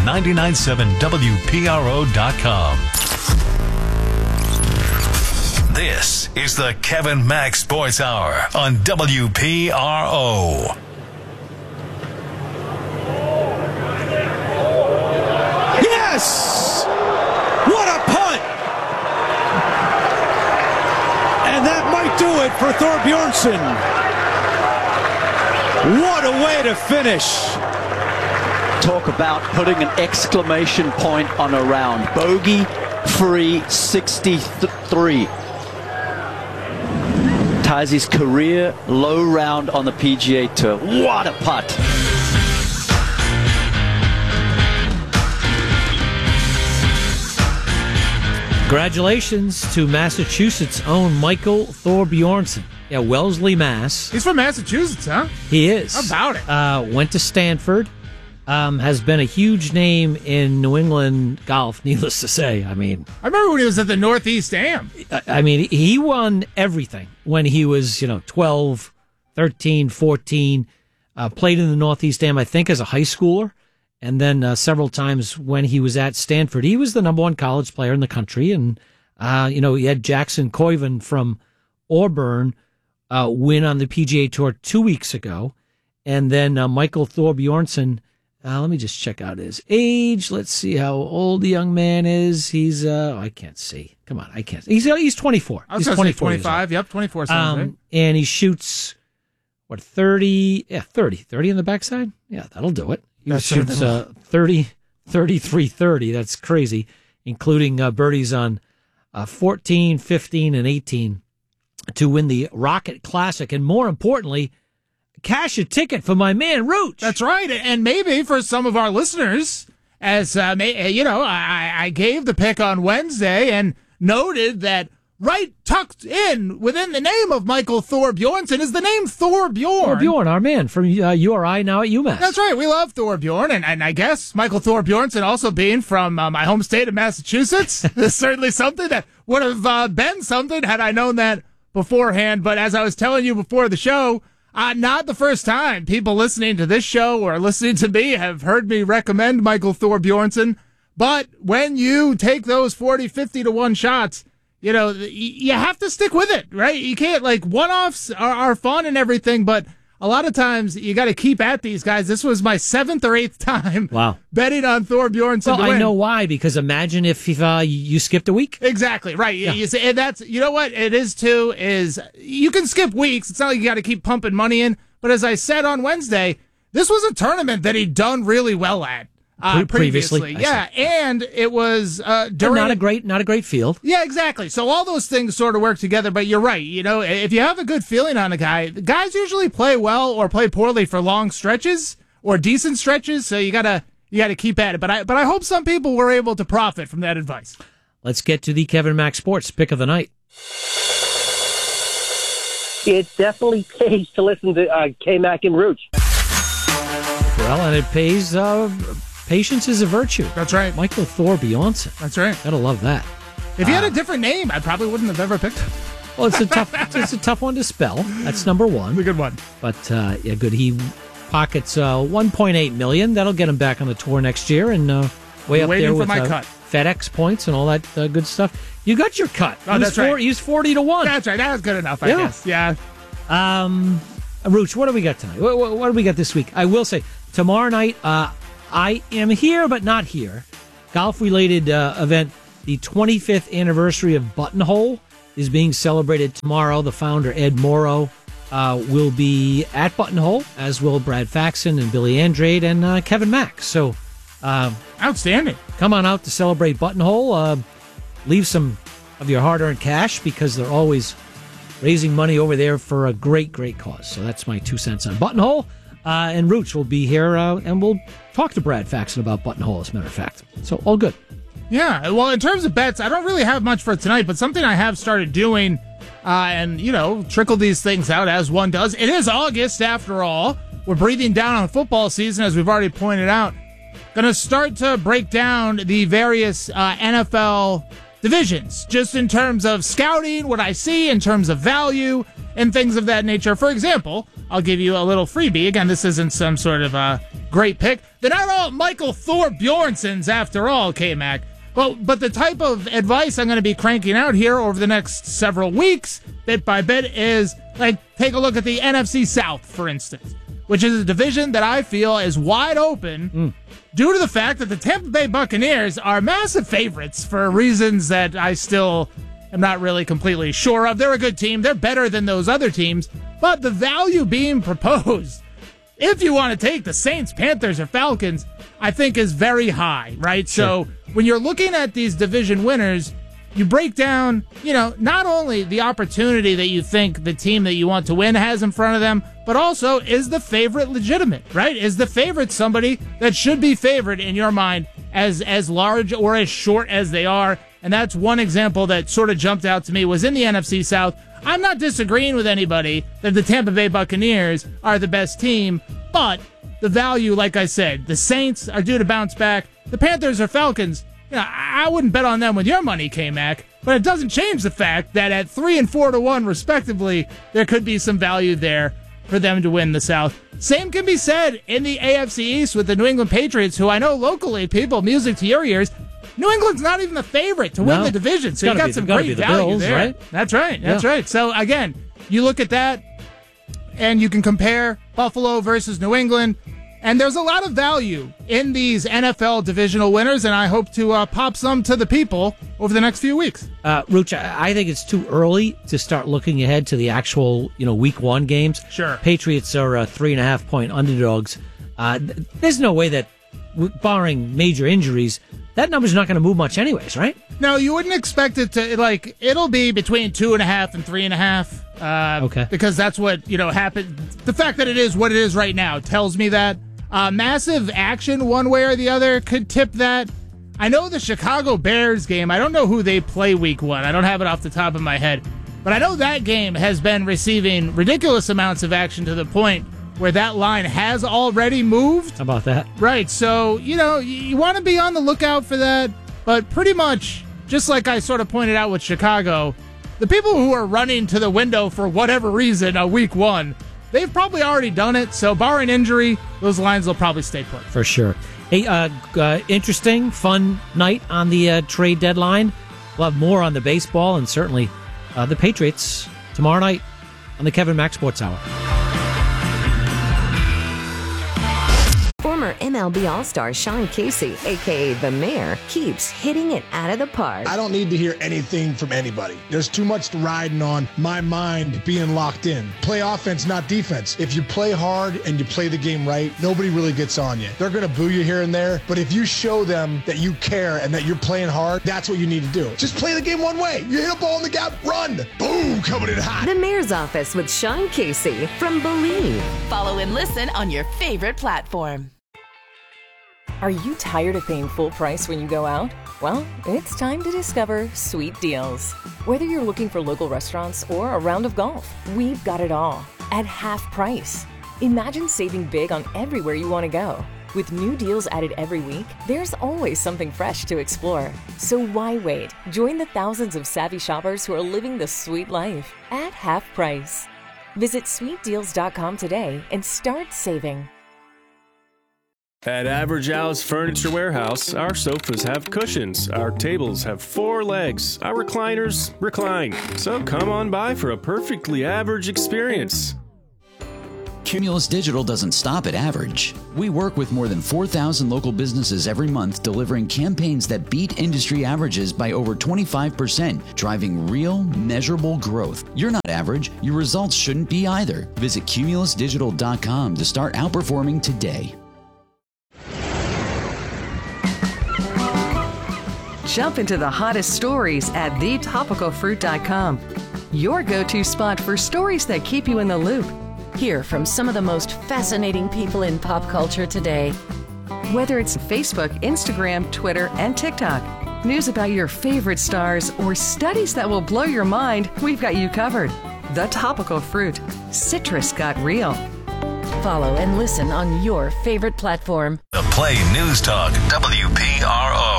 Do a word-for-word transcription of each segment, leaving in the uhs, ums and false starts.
nine nine seven W P R O dot com. This is the Kevin Mack Sports Hour on W P R O. Yes! What a punt! And that might do it for Thorbjornsen. What a way to finish. Talk about putting an exclamation point on a round. Bogey-free sixty-three. Ties his career low round on the P G A Tour. What a putt. Congratulations to Massachusetts' own Michael Thorbjornsen. Yeah, Wellesley, Mass. He's from Massachusetts, huh? He is. How about it? Uh, went to Stanford. Um, has been a huge name in New England golf, needless to say. I mean, I remember when he was at the Northeast Am. I, I mean, he won everything when he was, you know, twelve, thirteen, fourteen. Uh, played in the Northeast Am, I think, as a high schooler. And then uh, several times when he was at Stanford, he was the number one college player in the country. And, uh, you know, he had Jackson Koiven from Auburn uh, win on the P G A Tour two weeks ago. And then uh, Michael Thorbjornsen, uh, let me just check out his age. Let's see how old the young man is. He's, uh, oh, I can't see. Come on, I can't. He's he's twenty-four. I was he's twenty-four. twenty-five, yep, twenty-four. Um, right? And he shoots, what, thirty? Yeah, thirty. thirty on the backside? Yeah, that'll do it. He That's shoots uh, thirty, thirty-three, thirty. That's crazy, including uh, birdies on uh, fourteen, fifteen, and eighteen to win the Rocket Classic. And more importantly, cash a ticket for my man, Rooch. That's right. And maybe for some of our listeners, as, uh, may, you know, I, I gave the pick on Wednesday and noted that right tucked in within the name of Michael Thorbjornsen is the name Thorbjorn. Thorbjorn, our man from uh, U R I, now at UMass. That's right. We love Thorbjorn. And, and I guess Michael Thorbjornsen also being from uh, my home state of Massachusetts is certainly something that would have uh, been something had I known that beforehand. But as I was telling you before the show, uh, not the first time people listening to this show or listening to me have heard me recommend Michael Thorbjornsen. But when you take those forty, fifty to one shots, you know, you have to stick with it, right? You can't, like, one-offs are, are fun and everything, but a lot of times you got to keep at these guys. This was my seventh or eighth time wow. betting on Thorbjornsen well, to win. I know why, because imagine if uh, you skipped a week. Exactly, right. Yeah. You, and that's, you know what it is, too, is you can skip weeks. It's not like you got to keep pumping money in. But as I said on Wednesday, this was a tournament that he'd done really well at. Uh, previously, previously yeah, and it was uh, during not a great, not a great field. Yeah, exactly. So all those things sort of work together. But you're right. You know, if you have a good feeling on a guy, the guys usually play well or play poorly for long stretches or decent stretches. So you gotta you gotta keep at it. But I but I hope some people were able to profit from that advice. Let's get to the Kevin Mack Sports pick of the night. It definitely pays to listen to uh, K Mack and Rooch. Well, and it pays. Uh, Patience is a virtue. That's right. Michael Thorbjornsen. That's right. Gotta love that. If you uh, had a different name, I probably wouldn't have ever picked him. Well, it's a tough, it's, it's a tough one to spell. That's number one. It's a good one. But uh, yeah, good. He pockets uh, one point eight million. That'll get him back on the tour next year, and uh, way You're up waiting there for with my uh, cut. FedEx points and all that uh, good stuff. You got your cut. Oh, He's that's four, right. He's forty to one. That's right. That was good enough, I Yeah. guess. Yeah. Um, Rooch, what do we got tonight? What, what, what do we got this week? I will say tomorrow night. Uh, I am here, but not here. Golf-related uh, event, the twenty-fifth anniversary of Buttonhole is being celebrated tomorrow. The founder, Ed Morrow, uh, will be at Buttonhole, as will Brad Faxon and Billy Andrade and uh, Kevin Mack. So, uh, outstanding. Come on out to celebrate Buttonhole. Uh, leave some of your hard-earned cash because they're always raising money over there for a great, great cause. So that's my two cents on Buttonhole. Uh, and Rooch will be here, uh, and we'll talk to Brad Faxon about Buttonhole, as a matter of fact. So, all good. Yeah, well, in terms of bets, I don't really have much for tonight, but something I have started doing, uh, and, you know, trickle these things out as one does. It is August, after all. We're breathing down on football season, as we've already pointed out. Going to start to break down the various uh, N F L divisions, just in terms of scouting, what I see in terms of value, and things of that nature. For example, I'll give you a little freebie. Again, this isn't some sort of uh, great pick. They're not all Michael Thor Bjornsons after all, K-Mac. Well, but the type of advice I'm going to be cranking out here over the next several weeks, bit by bit, is like take a look at the N F C South, for instance, which is a division that I feel is wide open mm. due to the fact that the Tampa Bay Buccaneers are massive favorites for reasons that I still am not really completely sure of. They're a good team. They're better than those other teams, but the value being proposed, if you want to take the Saints, Panthers, or Falcons, I think is very high, right? Sure. So when you're looking at these division winners, you break down, you know, not only the opportunity that you think the team that you want to win has in front of them, but also is the favorite legitimate, right? Is the favorite somebody that should be favored in your mind as as large or as short as they are? And that's one example that sort of jumped out to me was in the N F C South. I'm not disagreeing with anybody that the Tampa Bay Buccaneers are the best team, but the value, like I said, the Saints are due to bounce back. The Panthers or Falcons, you know, I wouldn't bet on them with your money, K-Mac, but it doesn't change the fact that at three and four to one, respectively, there could be some value there for them to win the South. Same can be said in the A F C East with the New England Patriots, who I know locally, people, music to your ears, New England's not even the favorite to win no. the division, so you got be, some great value Bills, there. Right? That's right. That's yeah. right. So again, you look at that, and you can compare Buffalo versus New England, and there's a lot of value in these N F L divisional winners, and I hope to uh, pop some to the people over the next few weeks. Uh, Rooch, I think it's too early to start looking ahead to the actual, you know, week one games. Sure. Patriots are uh, three and a half point underdogs. Uh, there's no way that, barring major injuries, that number's not going to move much anyways, right? No, you wouldn't expect it to, like, it'll be between two and a half and three and a half. Uh, okay. Because that's what, you know, happened. The fact that it is what it is right now tells me that. Uh, massive action one way or the other could tip that. I know the Chicago Bears game, I don't know who they play week one. I don't have it off the top of my head. But I know that game has been receiving ridiculous amounts of action to the point where that line has already moved. How about that? Right, so, you know, you, you want to be on the lookout for that, but pretty much, just like I sort of pointed out with Chicago, the people who are running to the window for whatever reason a week one, they've probably already done it, so barring injury, those lines will probably stay put. For sure. Hey, uh, uh, interesting, fun night on the uh, trade deadline. We'll have more on the baseball and certainly uh, the Patriots tomorrow night on the Kevin Mack Sports Hour. Former M L B All-Star Sean Casey, a k a. The Mayor, keeps hitting it out of the park. I don't need to hear anything from anybody. There's too much riding on my mind being locked in. Play offense, not defense. If you play hard and you play the game right, nobody really gets on you. They're going to boo you here and there, but if you show them that you care and that you're playing hard, that's what you need to do. Just play the game one way. You hit a ball in the gap, run. Boom, coming in hot. The Mayor's Office with Sean Casey from Believe. Follow and listen on your favorite platform. Are you tired of paying full price when you go out? Well, it's time to discover Sweet Deals. Whether you're looking for local restaurants or a round of golf, we've got it all at half price. Imagine saving big on everywhere you want to go. With new deals added every week, there's always something fresh to explore. So why wait? Join the thousands of savvy shoppers who are living the sweet life at half price. Visit sweet deals dot com today and start saving. At Average Al's Furniture Warehouse, our sofas have cushions, our tables have four legs, our recliners recline. So come on by for a perfectly average experience. Cumulus Digital doesn't stop at average. We work with more than four thousand local businesses every month, delivering campaigns that beat industry averages by over twenty-five percent, driving real, measurable growth. You're not average. Your results shouldn't be either. Visit cumulus digital dot com to start outperforming today. Jump into the hottest stories at the topical fruit dot com. Your go-to spot for stories that keep you in the loop. Hear from some of the most fascinating people in pop culture today. Whether it's Facebook, Instagram, Twitter, and TikTok, news about your favorite stars, or studies that will blow your mind, we've got you covered. The Topical Fruit. Citrus got real. Follow and listen on your favorite platform. The Play News Talk W P R O.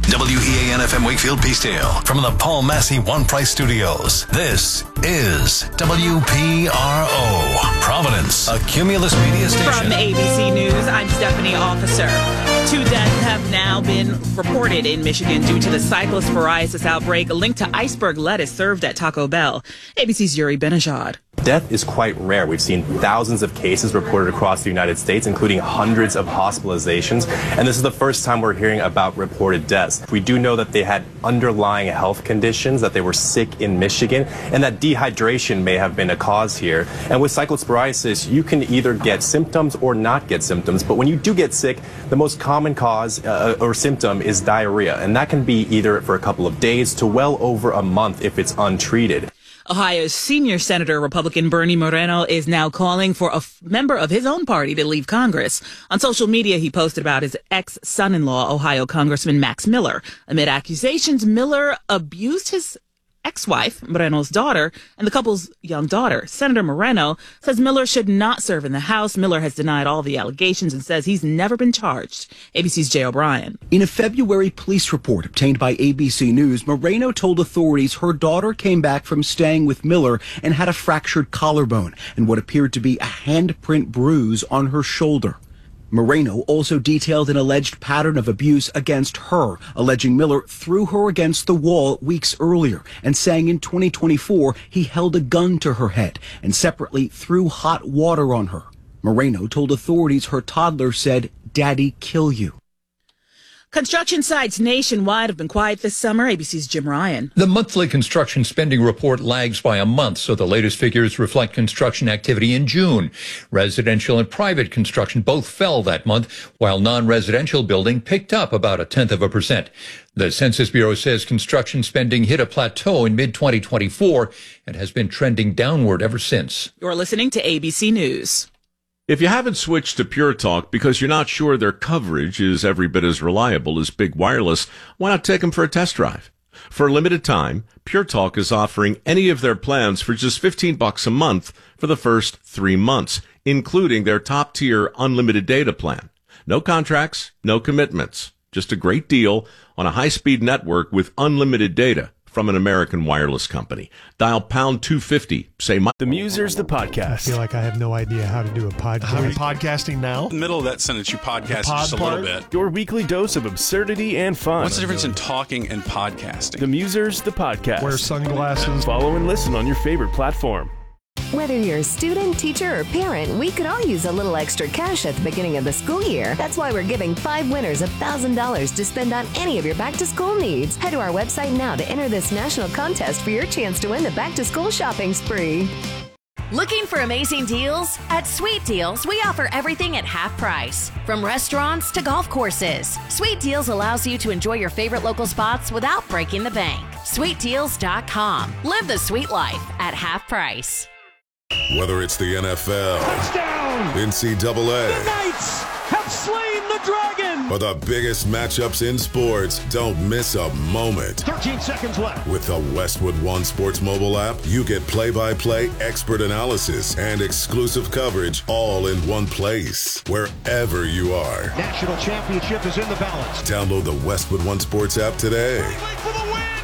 W E A N F M Wakefield Peacedale from the Paul Massey One Price Studios. This is W P R O, Providence, a Cumulus media station. From A B C News, I'm Stephanie Officer. Two deaths have now been reported in Michigan due to the cyclosporiasis outbreak linked to iceberg lettuce served at Taco Bell. A B C's Yuri Benajad. Death is quite rare. We've seen thousands of cases reported across the United States, including hundreds of hospitalizations. And this is the first time we're hearing about reported deaths. We do know that they had underlying health conditions, that they were sick in Michigan, and that dehydration may have been a cause here. And with cyclosporiasis, you can either get symptoms or not get symptoms. But when you do get sick, the most common cause uh, or symptom is diarrhea. And that can be either for a couple of days to well over a month if it's untreated. Ohio's senior senator, Republican Bernie Moreno, is now calling for a f- member of his own party to leave Congress. On social media, he posted about his ex-son-in-law, Ohio Congressman Max Miller. Amid accusations, Miller abused his ex-wife, Moreno's daughter, and the couple's young daughter. Senator Moreno says Miller should not serve in the House. Miller has denied all the allegations and says he's never been charged. A B C's Jay O'Brien. In a February police report obtained by A B C News, Moreno told authorities her daughter came back from staying with Miller and had a fractured collarbone and what appeared to be a handprint bruise on her shoulder. Moreno also detailed an alleged pattern of abuse against her, alleging Miller threw her against the wall weeks earlier and saying in twenty twenty-four he held a gun to her head and separately threw hot water on her. Moreno told authorities her toddler said, "Daddy, kill you." Construction sites nationwide have been quiet this summer. A B C's Jim Ryan. The monthly construction spending report lags by a month, so the latest figures reflect construction activity in June. Residential and private construction both fell that month, while non-residential building picked up about a tenth of a percent. The Census Bureau says construction spending hit a plateau in mid twenty twenty-four and has been trending downward ever since. You're listening to A B C News. If you haven't switched to Pure Talk because you're not sure their coverage is every bit as reliable as Big Wireless, why not take them for a test drive? For a limited time, Pure Talk is offering any of their plans for just fifteen bucks a month for the first three months, including their top-tier unlimited data plan. No contracts, no commitments. Just a great deal on a high-speed network with unlimited data from an American wireless company. Dial pound two fifty. Say my... The Musers, the podcast. I feel like I have no idea how to do a podcast. How are you podcasting now? In the middle of that sentence, you podcast just a little bit. Your weekly dose of absurdity and fun. What's the difference in talking and podcasting? The Musers, the podcast. Wear sunglasses. Follow and listen on your favorite platform. Whether you're a student, teacher, or parent, we could all use a little extra cash at the beginning of the school year. That's why we're giving five winners one thousand dollars to spend on any of your back-to-school needs. Head to our website now to enter this national contest for your chance to win the back-to-school shopping spree. Looking for amazing deals? At Sweet Deals, we offer everything at half price. From restaurants to golf courses, Sweet Deals allows you to enjoy your favorite local spots without breaking the bank. sweet deals dot com. Live the sweet life at half price. Whether it's the N F L, touchdown, N C double A, the Knights have slain the dragon, or the biggest matchups in sports, don't miss a moment. thirteen seconds left. With the Westwood One Sports mobile app, you get play-by-play, expert analysis, and exclusive coverage all in one place, wherever you are. National championship is in the balance. Download the Westwood One Sports app today. For the win.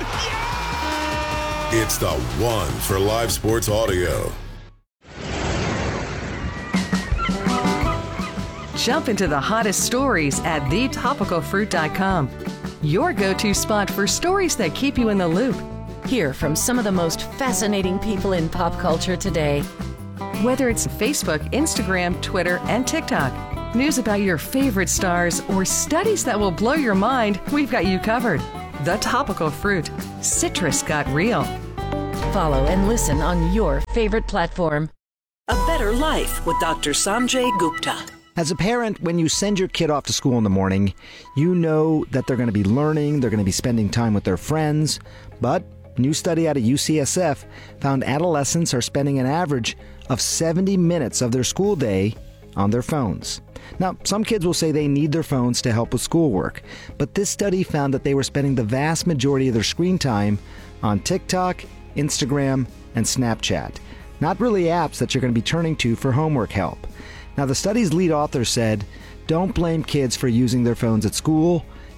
Yeah! It's the one for live sports audio. Jump into the hottest stories at the topical fruit dot com. Your go-to spot for stories that keep you in the loop. Hear from some of the most fascinating people in pop culture today. Whether it's Facebook, Instagram, Twitter, and TikTok, news about your favorite stars, or studies that will blow your mind, we've got you covered. The Topical Fruit. Citrus got real. Follow and listen on your favorite platform. A Better Life with Doctor Sanjay Gupta. As a parent, when you send your kid off to school in the morning, you know that they're going to be learning, they're going to be spending time with their friends. But a new study out of U C S F found adolescents are spending an average of seventy minutes of their school day on their phones. Now, some kids will say they need their phones to help with schoolwork, but this study found that they were spending the vast majority of their screen time on TikTok, Instagram, and Snapchat. Not really apps that you're going to be turning to for homework help. Now, the study's lead author said, don't blame kids for using their phones at school.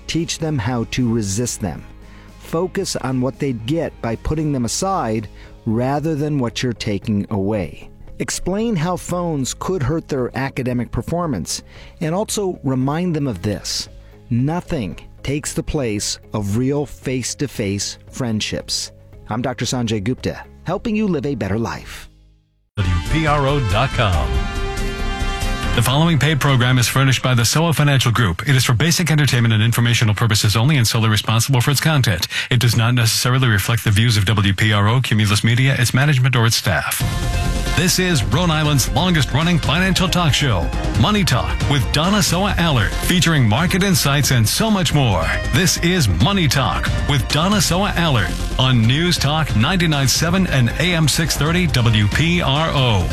teach them how to resist them. Focus on what they'd get by putting them aside rather than what you're taking away. Explain how phones could hurt their academic performance, and also remind them of this: nothing takes the place of real face-to-face friendships. I'm Doctor Sanjay Gupta, helping you live a better life. W P R O dot com. The following paid program is furnished by the S O A Financial Group. It is for basic entertainment and informational purposes only and solely responsible for its content. It does not necessarily reflect the views of W P R O, Cumulus Media, its management, or its staff. This is Rhode Island's longest-running financial talk show, Money Talk, with Donna Soa Allard, featuring market insights and so much more. This is Money Talk with Donna Soa Allard on News Talk ninety-nine point seven and A M six thirty W P R O.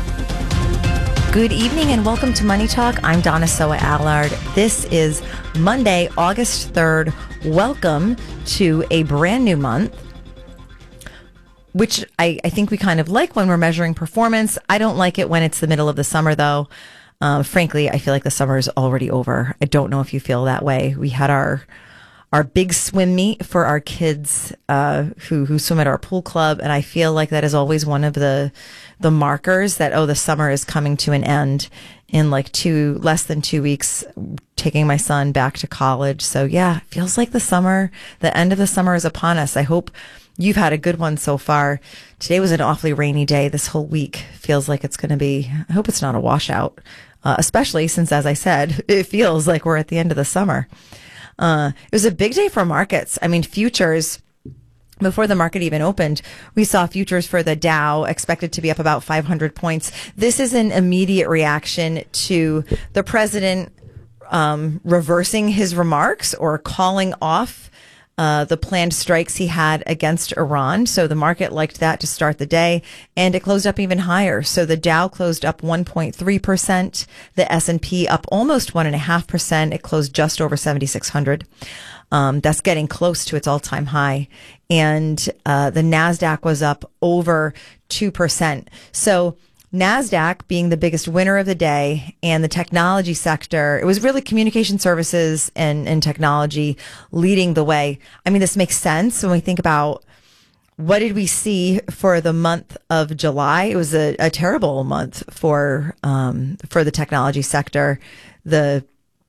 Good evening and welcome to Money Talk. I'm Donna Soa Allard. This is Monday, August third. Welcome to a brand new month, which I, I think we kind of like when we're measuring performance. I don't like it when it's the middle of the summer, though. Uh, frankly, I feel like the summer is already over. I don't know if you feel that way. We had our our big swim meet for our kids uh, who who swim at our pool club, and I feel like that is always one of the the markers that, oh, the summer is coming to an end in like two less than two weeks. Taking my son back to college, so yeah, it feels like the summer, the end of the summer is upon us. I hope you've had a good one so far. Today was an awfully rainy day. This whole week feels like it's going to be, I hope it's not a washout, uh, especially since, as I said, it feels like we're at the end of the summer. Uh, it was a big day for markets. I mean, futures, before the market even opened, we saw futures for the Dow expected to be up about five hundred points. This is an immediate reaction to the president um, reversing his remarks or calling off Uh, the planned strikes he had against Iran. So the market liked that to start the day, and it closed up even higher. So the Dow closed up one point three percent, the S and P up almost one point five percent. It closed just over seventy-six hundred. Um, that's getting close to its all-time high. And uh, the NASDAQ was up over two percent. So NASDAQ being the biggest winner of the day, and the technology sector, it was really communication services and, and technology leading the way. I mean, this makes sense when we think about what did we see for the month of July. It was a, a terrible month for um, for the technology sector. The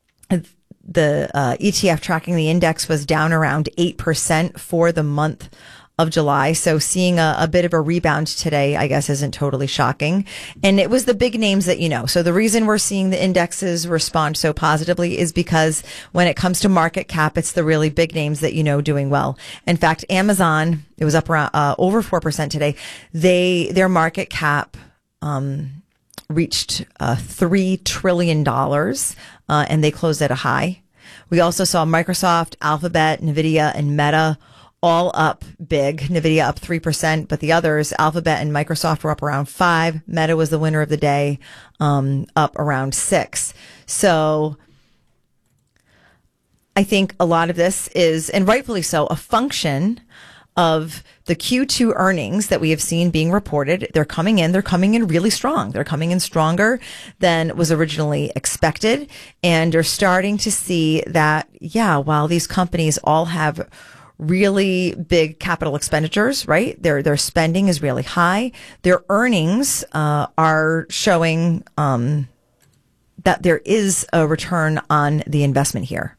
the uh, E T F tracking the index was down around eight percent for the month of July. So seeing a, a bit of a rebound today, I guess, isn't totally shocking. And it was the big names that you know. So the reason we're seeing the indexes respond so positively is because when it comes to market cap, it's the really big names that you know doing well. In fact, Amazon, it was up around uh, over four percent today. They their market cap um, reached uh, three trillion dollars, uh, and they closed at a high. We also saw Microsoft, Alphabet, NVIDIA, and Meta all up big. NVIDIA up three percent, but the others, Alphabet and Microsoft, were up around five. Meta was the winner of the day, um, up around six. So I think a lot of this is, and rightfully so, a function of the Q two earnings that we have seen being reported. They're coming in, they're coming in really strong. They're coming in stronger than was originally expected. And you're starting to see that, yeah, while these companies all have really big capital expenditures, right? Their their spending is really high. Their earnings uh, are showing um, that there is a return on the investment here.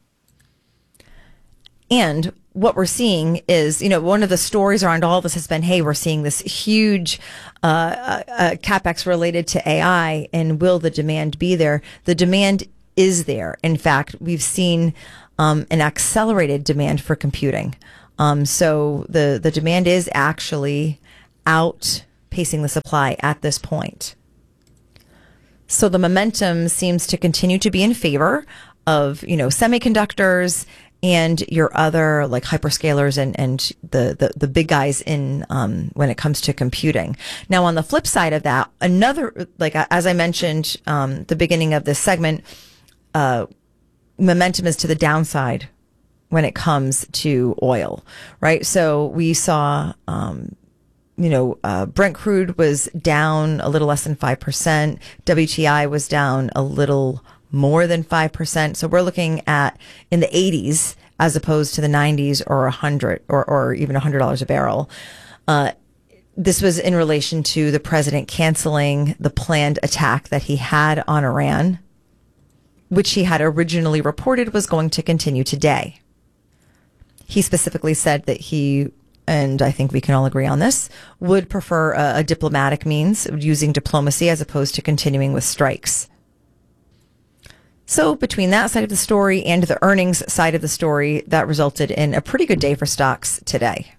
And what we're seeing is, you know, one of the stories around all of this has been, hey, we're seeing this huge uh, uh, capex related to A I, and will the demand be there? The demand is there. In fact, we've seen Um, an accelerated demand for computing. Um, so the, the demand is actually outpacing the supply at this point. So the momentum seems to continue to be in favor of, you know, semiconductors and your other like hyperscalers and, and the, the, the big guys in, um, when it comes to computing. Now, on the flip side of that, another, like, as I mentioned, um, the beginning of this segment, uh, momentum is to the downside when it comes to oil, right? So we saw, um, you know, uh, Brent crude was down a little less than five percent. W T I was down a little more than five percent. So we're looking at in the eighties as opposed to the nineties or one hundred or, or even one hundred dollars a barrel. Uh, this was in relation to the president canceling the planned attack that he had on Iran, which he had originally reported was going to continue today. He specifically said that he, and I think we can all agree on this, would prefer a, a diplomatic means, using diplomacy as opposed to continuing with strikes. So between that side of the story and the earnings side of the story, that resulted in a pretty good day for stocks today.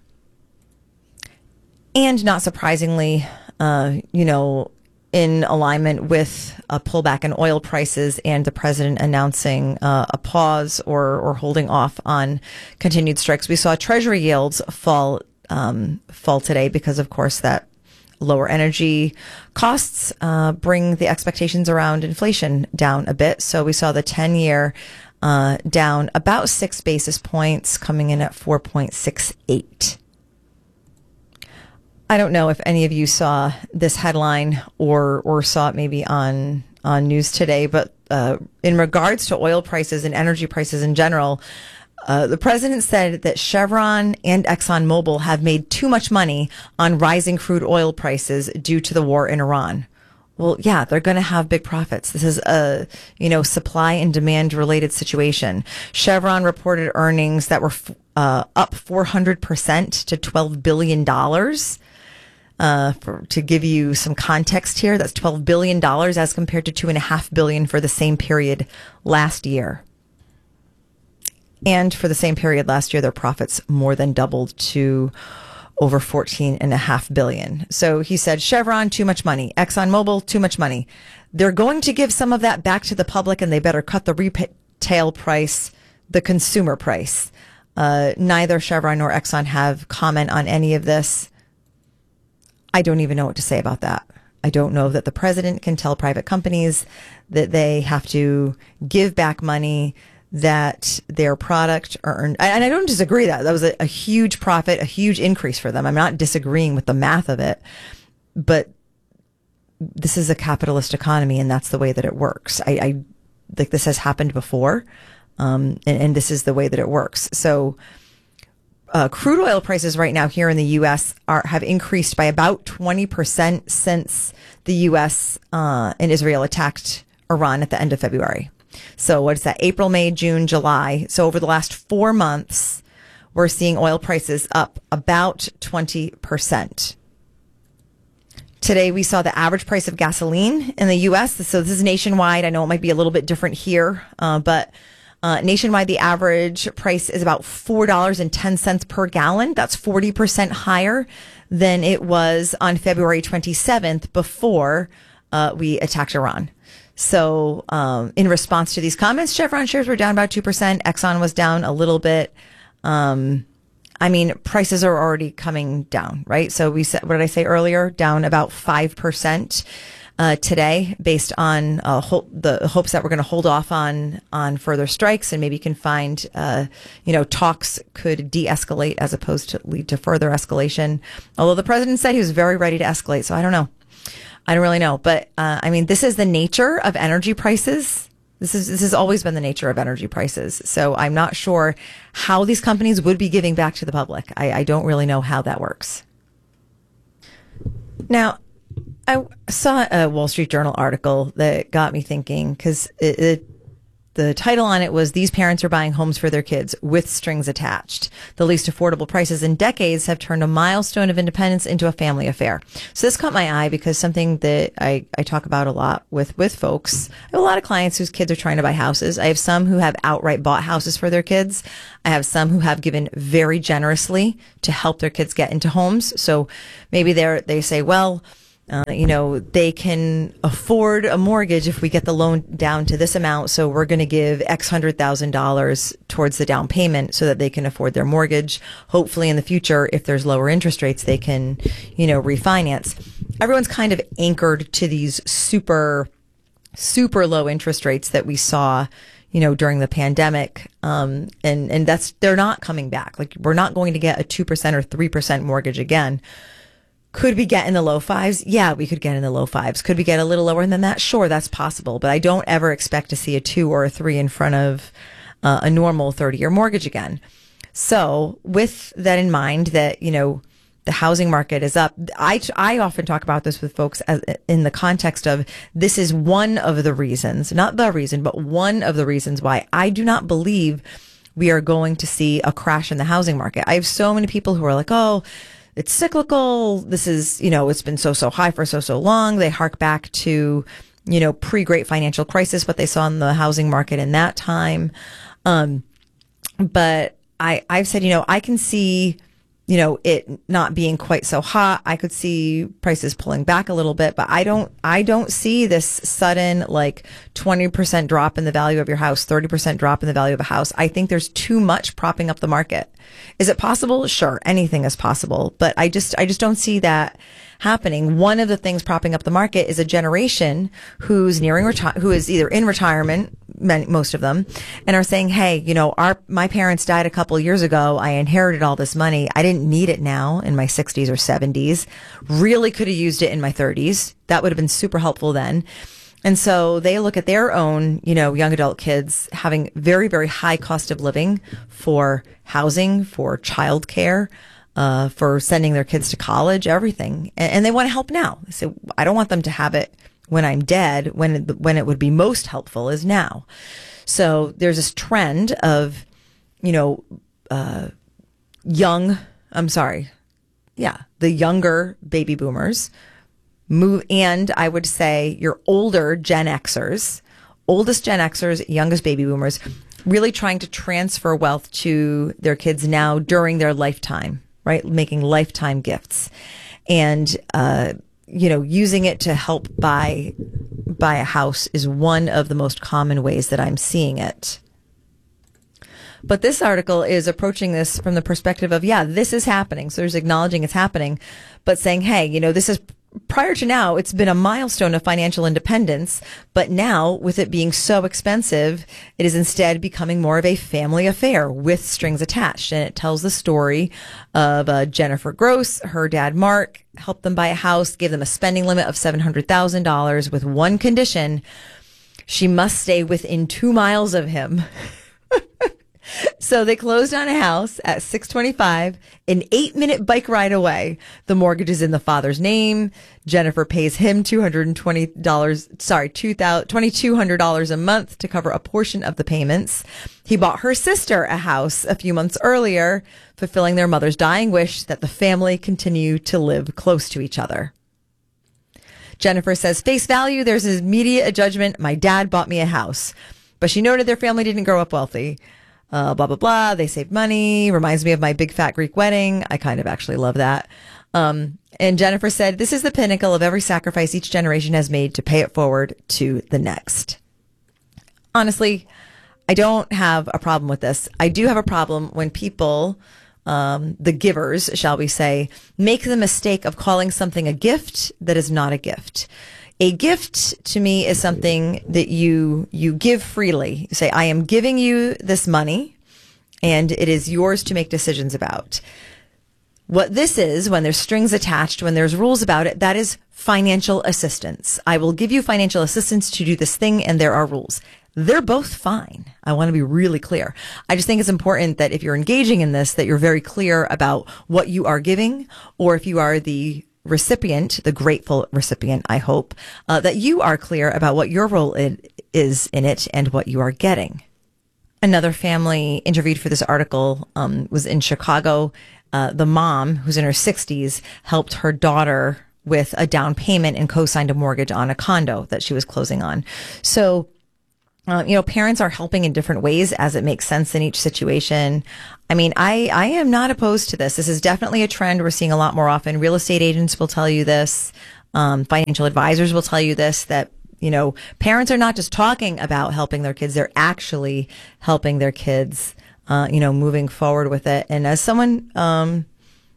And not surprisingly, uh, you know, in alignment with a pullback in oil prices and the president announcing uh, a pause or, or holding off on continued strikes, we saw Treasury yields fall um, fall today because, of course, that lower energy costs uh, bring the expectations around inflation down a bit. So we saw the ten-year uh, down about six basis points, coming in at four point six eight. I don't know if any of you saw this headline or or saw it maybe on on news today, but uh, in regards to oil prices and energy prices in general, uh, the president said that Chevron and ExxonMobil have made too much money on rising crude oil prices due to the war in Iran. Well, yeah, they're going to have big profits. This is a, you know, supply and demand related situation. Chevron reported earnings that were uh, up four hundred percent to twelve billion dollars. Uh, for, to give you some context here, that's twelve billion dollars as compared to two and a half billion for the same period last year. And for the same period last year, their profits more than doubled to over fourteen and a half billion. So he said, Chevron, too much money. ExxonMobil, too much money. They're going to give some of that back to the public, and they better cut the retail price, the consumer price. Uh, neither Chevron nor Exxon have comment on any of this. I don't even know what to say about that. I don't know that the president can tell private companies that they have to give back money that their product earned. And I don't disagree that. That was a, a huge profit, a huge increase for them. I'm not disagreeing with the math of it, but this is a capitalist economy and that's the way that it works. I, I like this has happened before, um, and, and this is the way that it works. So Uh, crude oil prices right now here in the U S are have increased by about twenty percent since the U S uh, and Israel attacked Iran at the end of February. So what is that? April, May, June, July. So over the last four months, we're seeing oil prices up about twenty percent. Today, we saw the average price of gasoline in the U S. So this is nationwide. I know it might be a little bit different here, uh, but Uh, nationwide, the average price is about four dollars and ten cents per gallon. That's forty percent higher than it was on February twenty-seventh before uh, we attacked Iran. So um, in response to these comments, Chevron shares were down about two percent. Exxon was down a little bit. Um, I mean, prices are already coming down, right? So we said, what did I say earlier? Down about five percent. Uh, today, based on uh, ho- the hopes that we're going to hold off on on further strikes, and maybe can find, uh, you know, talks could de-escalate as opposed to lead to further escalation. Although the president said he was very ready to escalate, so I don't know. I don't really know, but uh, I mean, this is the nature of energy prices. This is this has always been the nature of energy prices. So I'm not sure how these companies would be giving back to the public. I, I don't really know how that works. Now, I saw a Wall Street Journal article that got me thinking because it, it, the title on it was "These Parents Are Buying Homes for Their Kids with Strings Attached. The least affordable prices in decades have turned a milestone of independence into a family affair." So this caught my eye because something that I, I talk about a lot with, with folks. I have a lot of clients whose kids are trying to buy houses. I have some who have outright bought houses for their kids. I have some who have given very generously to help their kids get into homes. So maybe they're, they say, well, Uh, you know, they can afford a mortgage if we get the loan down to this amount. So we're going to give X hundred thousand dollars towards the down payment so that they can afford their mortgage. Hopefully in the future, if there's lower interest rates, they can, you know, refinance. Everyone's kind of anchored to these super, super low interest rates that we saw, you know, during the pandemic. Um, and, and that's, they're not coming back. Like we're not going to get a two percent or three percent mortgage again. Could we get in the low fives? Yeah, we could get in the low fives. Could we get a little lower than that? Sure, that's possible. But I don't ever expect to see a two or a three in front of uh, a normal thirty-year mortgage again. So with that in mind, that, you know, the housing market is up. I, I often talk about this with folks as, in the context of this is one of the reasons, not the reason, but one of the reasons why I do not believe we are going to see a crash in the housing market. I have so many people who are like, oh, it's cyclical. This is, you know, it's been so, so high for so, so long. They hark back to, you know, pre-great financial crisis, what they saw in the housing market in that time. Um, but I, I've said, you know, I can see, you know, it not being quite so hot. I could see prices pulling back a little bit, but I don't, I don't see this sudden like twenty percent drop in the value of your house, thirty percent drop in the value of a house. I think there's too much propping up the market. Is it possible? Sure. Anything is possible, but I just, I just don't see that happening. One of the things propping up the market is a generation who's nearing retire, who is either in retirement, many, most of them, and are saying, hey, you know, our, my parents died a couple years ago. I inherited all this money. I didn't need it now in my sixties or seventies. Really could have used it in my thirties. That would have been super helpful then. And so they look at their own, you know, young adult kids having very, very high cost of living for housing, for childcare, uh, for sending their kids to college, everything. And, and they want to help now. They say, I don't want them to have it when I'm dead, when it, when it would be most helpful is now. So there's this trend of, you know, uh, young, I'm sorry. Yeah. The younger baby boomers move. And I would say your older Gen Xers, oldest Gen Xers, youngest baby boomers, really trying to transfer wealth to their kids now during their lifetime, right? Making lifetime gifts and, uh, you know, using it to help buy, buy a house is one of the most common ways that I'm seeing it. But this article is approaching this from the perspective of, yeah, this is happening. So there's acknowledging it's happening, but saying, hey, you know, this is prior to now, it's been a milestone of financial independence. But now with it being so expensive, it is instead becoming more of a family affair with strings attached. And it tells the story of uh, Jennifer Gross, her dad, Mark, helped them buy a house, gave them a spending limit of seven hundred thousand dollars with one condition. She must stay within two miles of him. So they closed on a house at six twenty-five, an eight minute bike ride away. The mortgage is in the father's name. Jennifer pays him two hundred twenty dollars, sorry, two thousand, twenty-two hundred dollars a month to cover a portion of the payments. He bought her sister a house a few months earlier, fulfilling their mother's dying wish that the family continue to live close to each other. Jennifer says, face value, there's immediate a judgment. My dad bought me a house, but she noted their family didn't grow up wealthy. Uh, blah, blah, blah. They saved money. Reminds me of my big fat Greek wedding. I kind of actually love that. Um, and Jennifer said, this is the pinnacle of every sacrifice each generation has made to pay it forward to the next. Honestly, I don't have a problem with this. I do have a problem when people, um, the givers, shall we say, make the mistake of calling something a gift that is not a gift. A gift to me is something that you, you give freely. You say, I am giving you this money and it is yours to make decisions about. What this is, when there's strings attached, when there's rules about it, that is financial assistance. I will give you financial assistance to do this thing and there are rules. They're both fine. I want to be really clear. I just think it's important that if you're engaging in this, that you're very clear about what you are giving, or if you are the recipient, the grateful recipient, I hope, uh, that you are clear about what your role in, is in it and what you are getting. Another family interviewed for this article um, was in Chicago. Uh, the mom, who's in her sixties, helped her daughter with a down payment and co-signed a mortgage on a condo that she was closing on. So, Uh, you know, parents are helping in different ways as it makes sense in each situation. I mean, I, I am not opposed to this. This is definitely a trend we're seeing a lot more often. Real estate agents will tell you this. Um, financial advisors will tell you this, that, you know, parents are not just talking about helping their kids. They're actually helping their kids, uh, you know, moving forward with it. And as someone, um,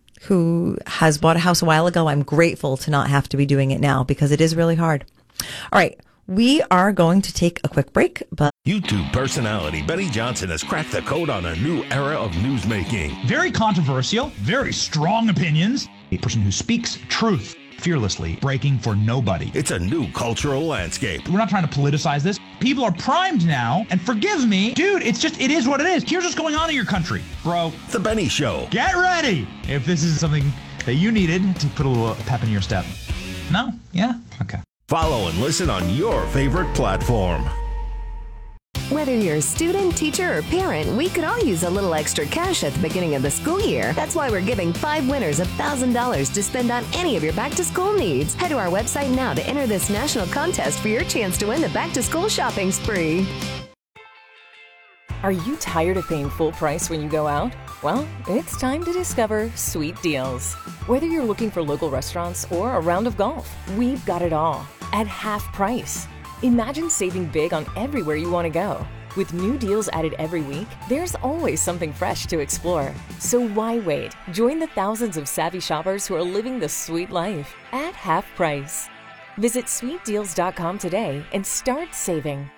who has bought a house a while ago, I'm grateful to not have to be doing it now because it is really hard. All right. We are going to take a quick break, but YouTube personality Benny Johnson has cracked the code on a new era of newsmaking. Very controversial, very strong opinions. A person who speaks truth fearlessly, breaking for nobody. It's a new cultural landscape. We're not trying to politicize this. People are primed now, and forgive me, dude, it's just, it is what it is. Here's what's going on in your country, bro. The Benny Show. Get ready if this is something that you needed to put a little pep in your step. No? Yeah? Okay. Follow and listen on your favorite platform. Whether you're a student, teacher, or parent, we could all use a little extra cash at the beginning of the school year. That's why we're giving five winners one thousand dollars to spend on any of your back-to-school needs. Head to our website now to enter this national contest for your chance to win the back-to-school shopping spree. Are you tired of paying full price when you go out? Well, it's time to discover Sweet Deals. Whether you're looking for local restaurants or a round of golf, we've got it all at half price. Imagine saving big on everywhere you want to go. With new deals added every week, there's always something fresh to explore. So why wait? Join the thousands of savvy shoppers who are living the sweet life at half price. Visit sweet deals dot com today and start saving.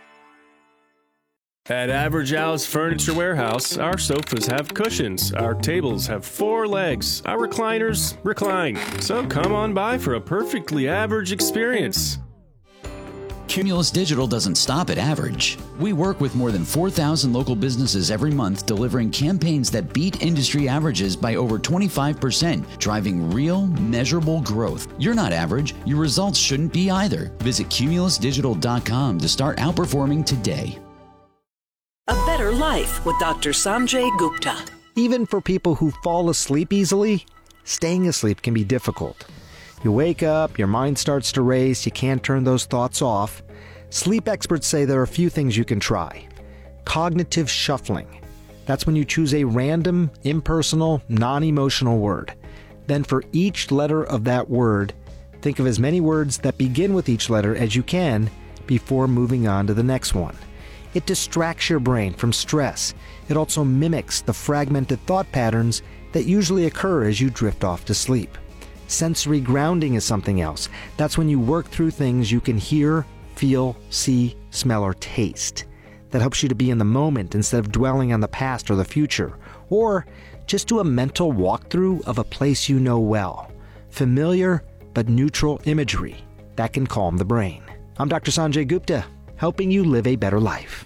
At Average Al's Furniture Warehouse, our sofas have cushions, our tables have four legs, our recliners recline. So come on by for a perfectly average experience. Cumulus Digital doesn't stop at average. We work with more than four thousand local businesses every month, delivering campaigns that beat industry averages by over twenty-five percent, driving real, measurable growth. You're not average. Your results shouldn't be either. Visit cumulus digital dot com to start outperforming today. A Better Life with Doctor Sanjay Gupta. Even for people who fall asleep easily, staying asleep can be difficult. You wake up, your mind starts to race, you can't turn those thoughts off. Sleep experts say there are a few things you can try. Cognitive shuffling. That's when you choose a random, impersonal, non-emotional word. Then for each letter of that word, think of as many words that begin with each letter as you can before moving on to the next one. It distracts your brain from stress. It also mimics the fragmented thought patterns that usually occur as you drift off to sleep. Sensory grounding is something else. That's when you work through things you can hear, feel, see, smell, or taste. That helps you to be in the moment instead of dwelling on the past or the future. Or just do a mental walkthrough of a place you know well. Familiar but neutral imagery. That can calm the brain. I'm Doctor Sanjay Gupta, helping you live a better life.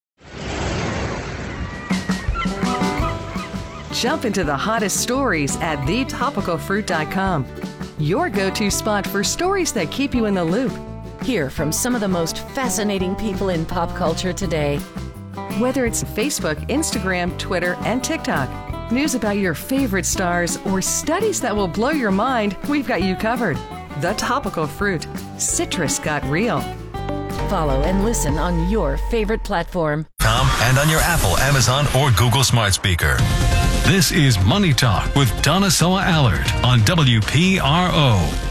Jump into the hottest stories at the topical fruit dot com. Your go-to spot for stories that keep you in the loop. Hear from some of the most fascinating people in pop culture today. Whether it's Facebook, Instagram, Twitter, and TikTok, news about your favorite stars, or studies that will blow your mind, we've got you covered. The Topical Fruit. Citrus got real. Follow and listen on your favorite platform. And on your Apple, Amazon, or Google Smart Speaker. This is Money Talk with Donna Soa Allard on W P R O.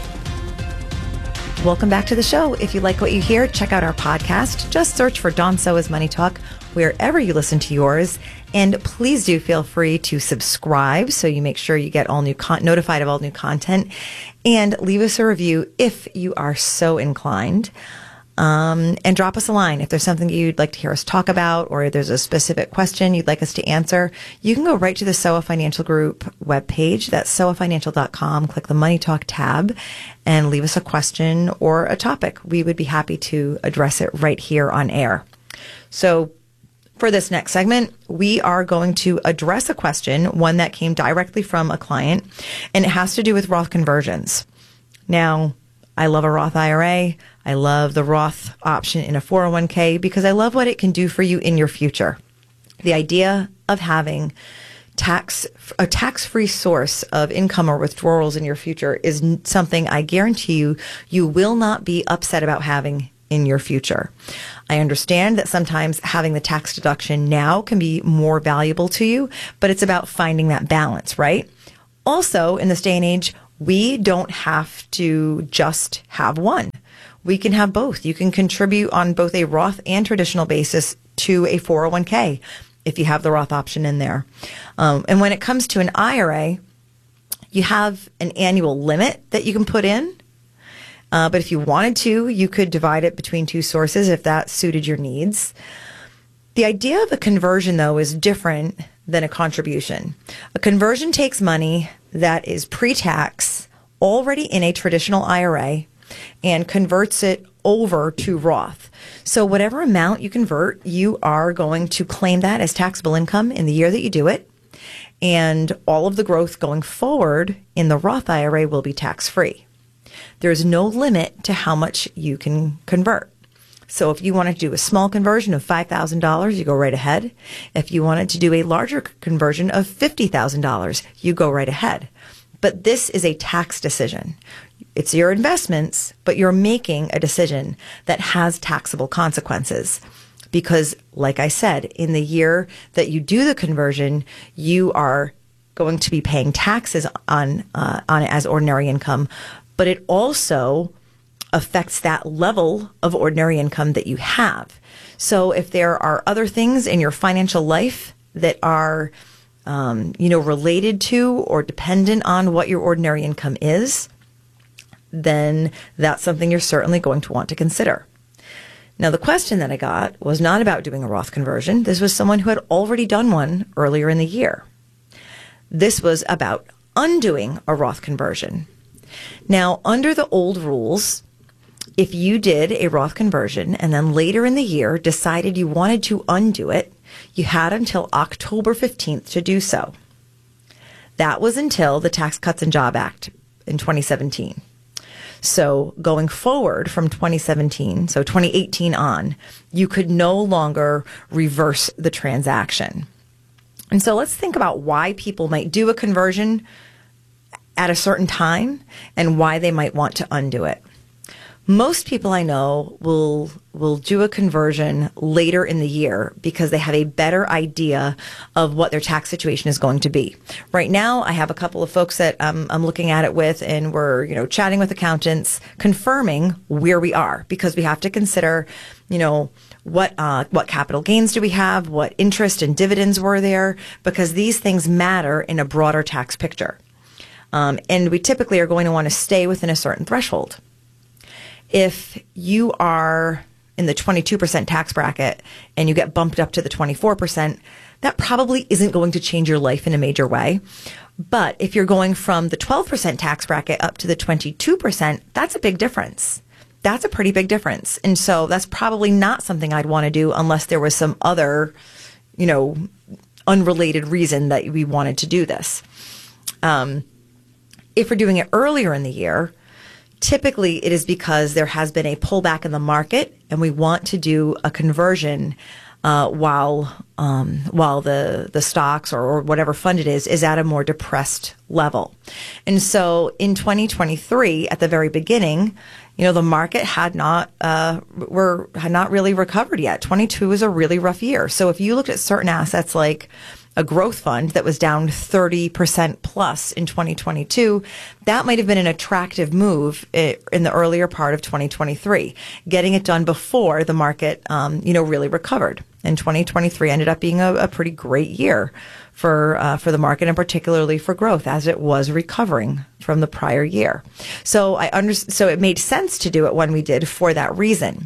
Welcome back to the show. If you like what you hear, check out our podcast. Just search for Dawn Soa's Money Talk wherever you listen to yours. And please do feel free to subscribe so you make sure you get all new con- notified of all new content. And leave us a review if you are so inclined. Um, and drop us a line. If there's something you'd like to hear us talk about, or there's a specific question you'd like us to answer, you can go right to the S O A Financial Group webpage. That's S O A financial dot com. Click the Money Talk tab and leave us a question or a topic. We would be happy to address it right here on air. So for this next segment, we are going to address a question, one that came directly from a client, and it has to do with Roth conversions. Now, I love a Roth I R A. I love the Roth option in a four oh one k because I love what it can do for you in your future. The idea of having tax a tax-free source of income or withdrawals in your future is something I guarantee you you will not be upset about having in your future. I understand that sometimes having the tax deduction now can be more valuable to you, but it's about finding that balance, right? Also, in this day and age, we don't have to just have one. We can have both. You can contribute on both a Roth and traditional basis to a four oh one k if you have the Roth option in there. Um, and when it comes to an I R A, you have an annual limit that you can put in. Uh, but if you wanted to, you could divide it between two sources if that suited your needs. The idea of a conversion, though, is different than a contribution. A conversion takes money that is pre-tax, already in a traditional I R A, and converts it over to Roth. So whatever amount you convert, you are going to claim that as taxable income in the year that you do it. And all of the growth going forward in the Roth I R A will be tax-free. There's no limit to how much you can convert. So if you wanted to do a small conversion of five thousand dollars, you go right ahead. If you wanted to do a larger conversion of fifty thousand dollars, you go right ahead. But this is a tax decision. It's your investments, but you're making a decision that has taxable consequences. Because, like I said, in the year that you do the conversion, you are going to be paying taxes on uh, on it as ordinary income, but it also affects that level of ordinary income that you have. So if there are other things in your financial life that are, um, you know, related to or dependent on what your ordinary income is, then that's something you're certainly going to want to consider. Now, the question that I got was not about doing a Roth conversion. This was someone who had already done one earlier in the year. This was about undoing a Roth conversion. Now, under the old rules, if you did a Roth conversion and then later in the year decided you wanted to undo it, you had until October fifteenth to do so. That was until the Tax Cuts and Jobs Act in twenty seventeen. So going forward from twenty seventeen, so twenty eighteen on, you could no longer reverse the transaction. And so let's think about why people might do a conversion at a certain time and why they might want to undo it. Most people I know will will do a conversion later in the year because they have a better idea of what their tax situation is going to be. Right now, I have a couple of folks that um, I'm looking at it with, and we're you know chatting with accountants, confirming where we are, because we have to consider, you know, what uh, what capital gains do we have, what interest and dividends were there, because these things matter in a broader tax picture. Um, and we typically are going to want to stay within a certain threshold. If you are in the twenty-two percent tax bracket and you get bumped up to the twenty-four percent, that probably isn't going to change your life in a major way. But if you're going from the twelve percent tax bracket up to the twenty-two percent, that's a big difference. That's a pretty big difference. And so that's probably not something I'd want to do unless there was some other, you know, unrelated reason that we wanted to do this. Um, if we're doing it earlier in the year, typically it is because there has been a pullback in the market and we want to do a conversion uh, while um, while the, the stocks or, or whatever fund it is is at a more depressed level. And so in twenty twenty-three, at the very beginning, you know, the market had not uh, were had not really recovered yet. twenty-two was a really rough year. So if you looked at certain assets like a growth fund that was down thirty percent plus in twenty twenty-two, that might have been an attractive move in the earlier part of twenty twenty-three, getting it done before the market, um, you know, really recovered. And twenty twenty-three ended up being a, a pretty great year for uh, for the market, and particularly for growth, as it was recovering from the prior year. So I under- so it made sense to do it when we did for that reason.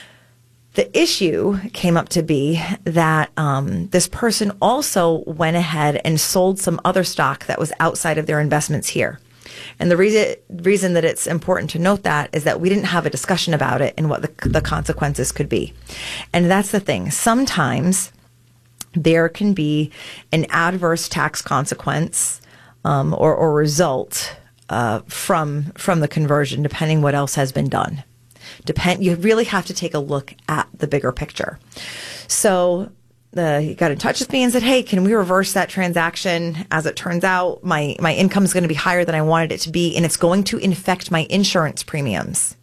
The issue came up to be that um, this person also went ahead and sold some other stock that was outside of their investments here. And the reason reason that it's important to note that is that we didn't have a discussion about it and what the, the consequences could be. And that's the thing. Sometimes there can be an adverse tax consequence um, or, or result uh, from from the conversion, depending what else has been done. Depend. You really have to take a look at the bigger picture. So the, he got in touch with me and said, hey, can we reverse that transaction? As it turns out, my, my income is going to be higher than I wanted it to be, and it's going to infect my insurance premiums.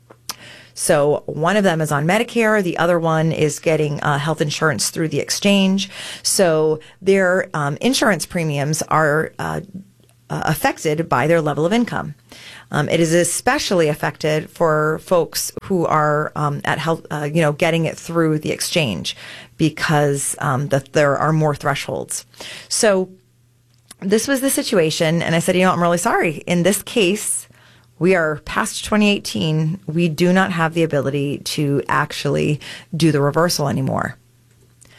So one of them is on Medicare. The other one is getting uh, health insurance through the exchange. So their um, insurance premiums are uh, uh, affected by their level of income. Um, it is especially affected for folks who are um, at health, uh, you know, getting it through the exchange, because um, the, there are more thresholds. So this was the situation, and I said, you know, I'm really sorry. In this case, we are past twenty eighteen. We do not have the ability to actually do the reversal anymore.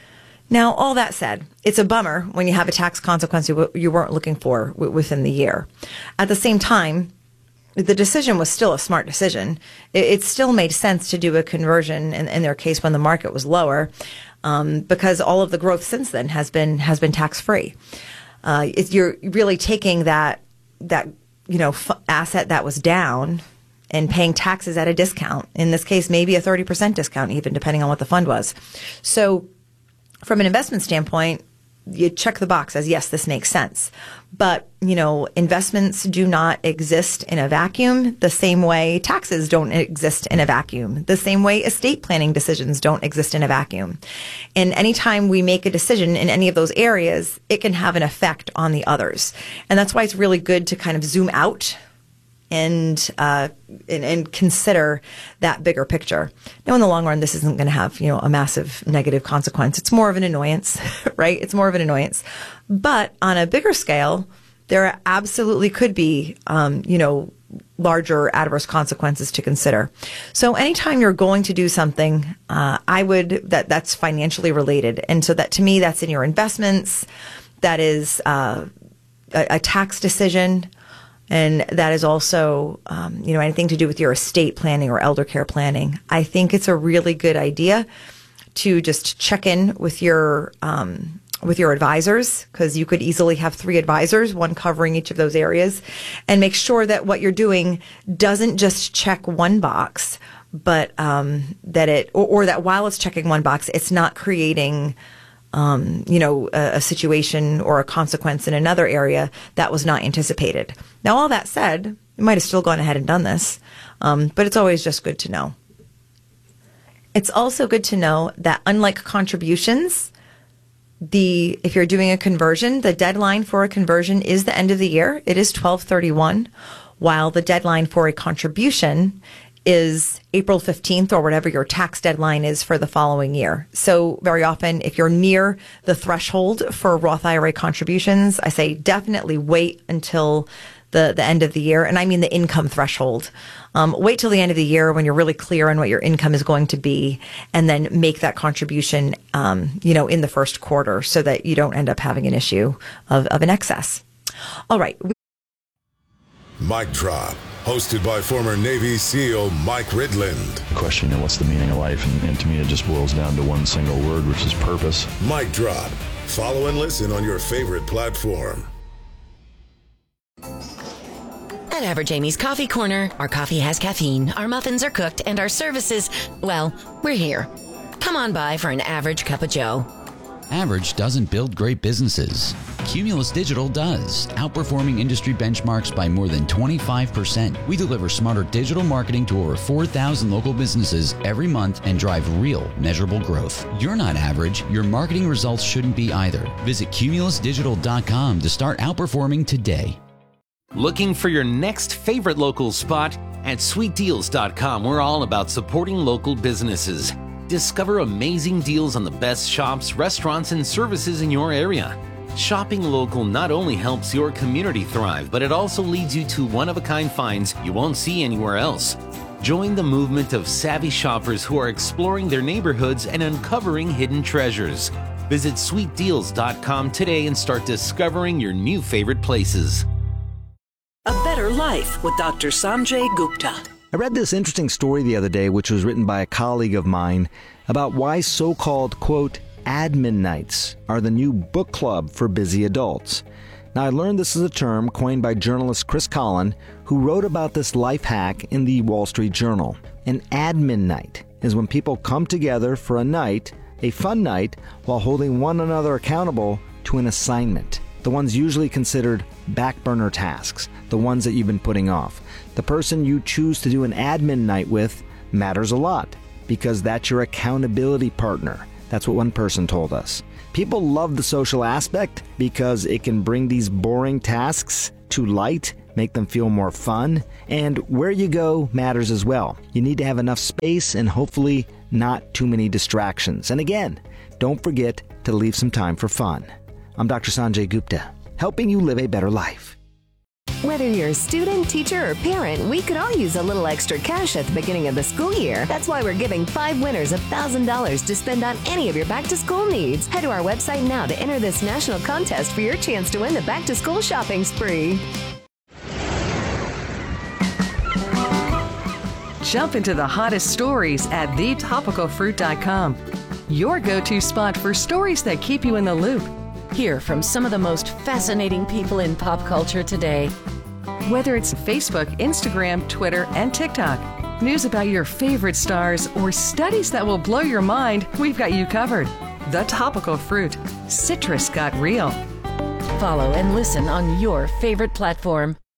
Now, all that said, it's a bummer when you have a tax consequence you, you weren't looking for w- within the year. At the same time, the decision was still a smart decision. It, it still made sense to do a conversion in, in their case when the market was lower, um, because all of the growth since then has been has been tax free. Uh, it, you're really taking that that you know f- asset that was down and paying taxes at a discount. In this case, maybe a thirty percent discount, even depending on what the fund was. So, from an investment standpoint, you check the box as, yes, this makes sense. But, you know, investments do not exist in a vacuum the same way taxes don't exist in a vacuum, the same way estate planning decisions don't exist in a vacuum. And anytime we make a decision in any of those areas, it can have an effect on the others. And that's why it's really good to kind of zoom out and, uh, and and consider that bigger picture. Now, in the long run, this isn't going to have, you know, a massive negative consequence. It's more of an annoyance, right? It's more of an annoyance. But on a bigger scale, there absolutely could be, um, you know, larger adverse consequences to consider. So anytime you're going to do something, uh, I would, that that's financially related. And so that, to me, that's in your investments. That is uh, a, a tax decision. And that is also, um, you know, anything to do with your estate planning or elder care planning. I think it's a really good idea to just check in with your um, with your advisors, because you could easily have three advisors, one covering each of those areas, and make sure that what you're doing doesn't just check one box, but um, that it, or, or that while it's checking one box, it's not creating Um, you know, a, a situation or a consequence in another area that was not anticipated. Now, all that said, you might have still gone ahead and done this, um, but it's always just good to know. It's also good to know that unlike contributions, the if you're doing a conversion, the deadline for a conversion is the end of the year. It is twelve thirty-one, while the deadline for a contribution is April fifteenth, or whatever your tax deadline is for the following year. So very often, if you're near the threshold for Roth I R A contributions, I say definitely wait until the, the end of the year. And I mean the income threshold. Um, wait till the end of the year when you're really clear on what your income is going to be, and then make that contribution, um, you know, in the first quarter, so that you don't end up having an issue of, of an excess. All right. Mic Drop, hosted by former Navy SEAL Mike Ridland. Question, you know, what's the meaning of life? And, and to me, it just boils down to one single word, which is purpose. Mic Drop. Follow and listen on your favorite platform. At Average Amy's Coffee Corner, our coffee has caffeine, our muffins are cooked, and our services, well, we're here. Come on by for an average cup of joe. Average doesn't build great businesses. Cumulus Digital does, outperforming industry benchmarks by more than twenty-five percent. We deliver smarter digital marketing to over four thousand local businesses every month and drive real, measurable growth. You're not average. Your marketing results shouldn't be either. Visit cumulus digital dot com to start outperforming today. Looking for your next favorite local spot? At sweet deals dot com, we're all about supporting local businesses. Discover amazing deals on the best shops, restaurants, and services in your area. Shopping local not only helps your community thrive, but it also leads you to one-of-a-kind finds you won't see anywhere else. Join the movement of savvy shoppers who are exploring their neighborhoods and uncovering hidden treasures. Visit sweet deals dot com today and start discovering your new favorite places. A Better Life with Doctor Sanjay Gupta. I read this interesting story the other day, which was written by a colleague of mine, about why so-called, quote, admin nights are the new book club for busy adults. Now, I learned this is a term coined by journalist Chris Collin, who wrote about this life hack in the Wall Street Journal. An admin night is when people come together for a night, a fun night, while holding one another accountable to an assignment. The ones usually considered back burner tasks, the ones that you've been putting off. The person you choose to do an admin night with matters a lot, because that's your accountability partner. That's what one person told us. People love the social aspect because it can bring these boring tasks to light, make them feel more fun, and where you go matters as well. You need to have enough space and hopefully not too many distractions. And again, don't forget to leave some time for fun. I'm Doctor Sanjay Gupta, helping you live a better life. Whether you're a student, teacher, or parent, we could all use a little extra cash at the beginning of the school year. That's why we're giving five winners one thousand dollars to spend on any of your back-to-school needs. Head to our website now to enter this national contest for your chance to win the back-to-school shopping spree. Jump into the hottest stories at the topical fruit dot com. Your go-to spot for stories that keep you in the loop. Hear from some of the most fascinating people in pop culture today. Whether it's Facebook, Instagram, Twitter, and TikTok, news about your favorite stars, or studies that will blow your mind, we've got you covered. The Topical Fruit. Citrus got real. Follow and listen on your favorite platform.